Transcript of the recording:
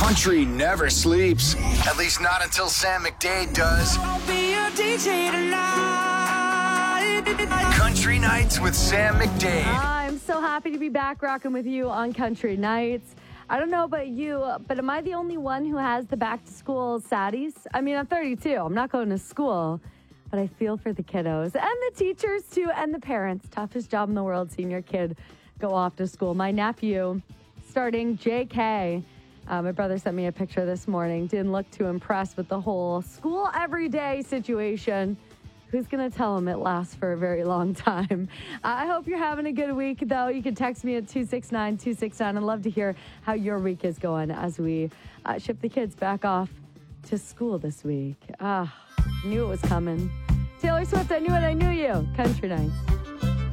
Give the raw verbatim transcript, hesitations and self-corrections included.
Country never sleeps. At least not until Sam McDade does. I'll be your D J tonight. Country Nights with Sam McDade. I'm so happy to be back rocking with you on Country Nights. I don't know about you, but am I the only one who has the back-to-school saddies? I mean, I'm thirty-two. I'm not going to school, but I feel for the kiddos and the teachers, too, and the parents. Toughest job in the world, seeing your kid go off to school. My nephew, starting J K, uh, my brother sent me a picture this morning. Didn't look too impressed with the whole school every day situation. Who's going to tell him it lasts for a very long time? Uh, I hope you're having a good week, though. You can text me at two six nine two six nine. I'd love to hear how your week is going as we uh, ship the kids back off to school this week. Ah, knew it was coming. Taylor Swift, I knew it, I knew you. Country Nights.